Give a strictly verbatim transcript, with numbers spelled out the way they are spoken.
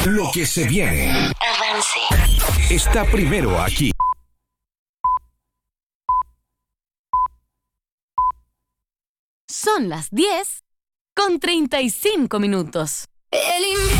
Lo que se viene. Avance. Está primero aquí. Son las diez con treinta y cinco minutos. El